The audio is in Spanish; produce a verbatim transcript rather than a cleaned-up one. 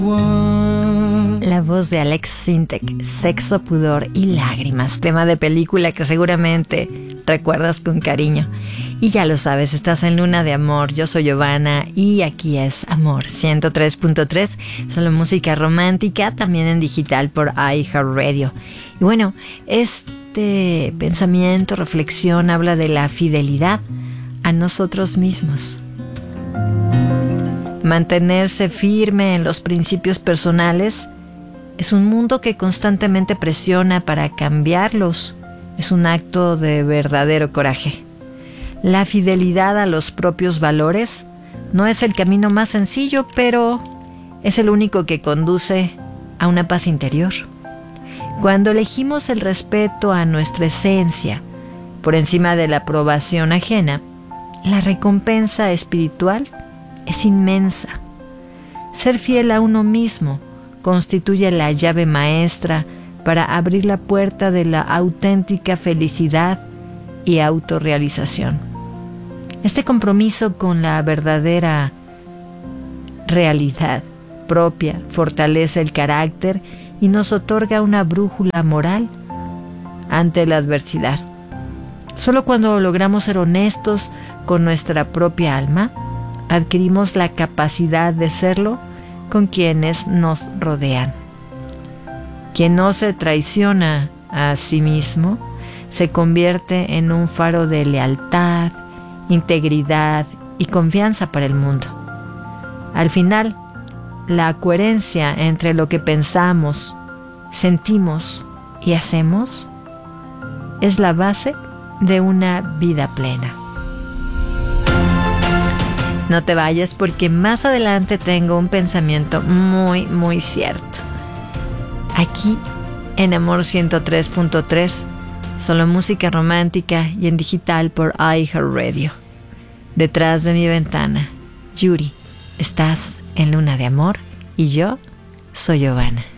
La voz de Alex Sintek, Sexo, Pudor y Lágrimas, tema de película que seguramente recuerdas con cariño. Y ya lo sabes, estás en Luna de Amor, yo soy Giovanna y aquí es Amor ciento tres punto tres, solo música romántica, también en digital por iHeartRadio. Y bueno, este pensamiento, reflexión, habla de la fidelidad a nosotros mismos. Mantenerse firme en los principios personales es un mundo que constantemente presiona para cambiarlos. Es un acto de verdadero coraje. La fidelidad a los propios valores no es el camino más sencillo, pero es el único que conduce a una paz interior. Cuando elegimos el respeto a nuestra esencia por encima de la aprobación ajena, la recompensa espiritual es inmensa. Ser fiel a uno mismo constituye la llave maestra para abrir la puerta de la auténtica felicidad y autorrealización. Este compromiso con la verdadera realidad propia fortalece el carácter y nos otorga una brújula moral ante la adversidad. Solo cuando logramos ser honestos con nuestra propia alma, adquirimos la capacidad de serlo con quienes nos rodean. Quien no se traiciona a sí mismo se convierte en un faro de lealtad, integridad y confianza para el mundo. Al final, la coherencia entre lo que pensamos, sentimos y hacemos es la base de una vida plena. No te vayas porque más adelante tengo un pensamiento muy, muy cierto. Aquí en Amor ciento tres punto tres, solo música romántica y en digital por iHeartRadio. Detrás de mi ventana, Yuri, estás en Luna de Amor y yo soy Giovanna.